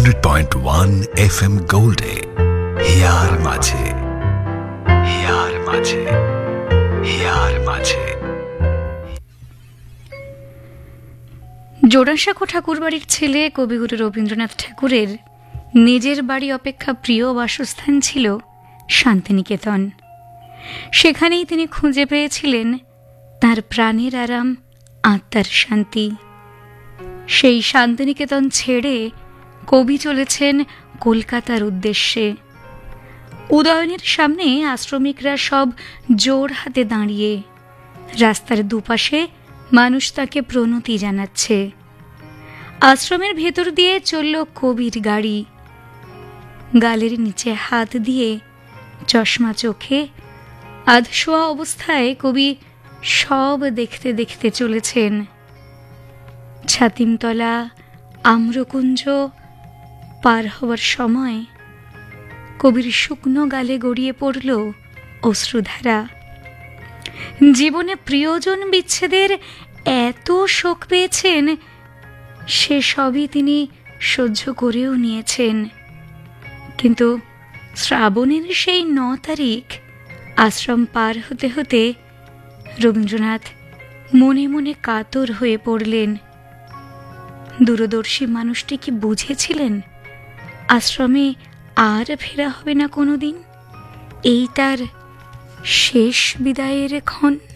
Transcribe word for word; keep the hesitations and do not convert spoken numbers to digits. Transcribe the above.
Hundred point one F M গোল্ডে here মাঝে here মাঝে here মাঝে। জোড়াসাঁকো ঠাকুরবাড়ির ছেলে কবিগুরু রবীন্দ্রনাথ ঠাকুরের নিজের বাড়ি অপেক্ষা প্রিয় বাসস্থান ছিল শান্তিনিকেতন। সেখানেই তিনি খুঁজে পেয়েছিলেন তার প্রাণের আরাম, আত্মার শান্তি। সেই শান্তিনিকেতন ছেড়ে কবি চলেছেন কলকাতার উদ্দেশ্যে। উদয়নের সামনে আশ্রমিকরা সব জোর হাতে দাঁড়িয়ে, রাস্তার দুপাশে মানুষ তাকে প্রণতি জানাচ্ছে। আশ্রমের ভেতর দিয়ে চলল কবির গাড়ি। গালের নিচে হাত দিয়ে, চশমা চোখে, আধশোয়া অবস্থায় কবি সব দেখতে দেখতে চলেছেন। ছাতিমতলা, আম্রকুঞ্জ পার হবার সময় কবির শুকনো গালে গড়িয়ে পড়ল অশ্রুধারা। জীবনে প্রিয়জন বিচ্ছেদের এত শোক পেয়েছেন, সে সবই তিনি সহ্য করেও নিয়েছেন। কিন্তু শ্রাবণের সেই ন তারিখ আশ্রম পার হতে হতে রবীন্দ্রনাথ মনে মনে কাতর হয়ে পড়লেন। দূরদর্শী মানুষটি কি বুঝেছিলেন আশ্রমে আর ফেরা হবে না কোনোদিন? এই তার শেষ বিদায়ের ক্ষণ।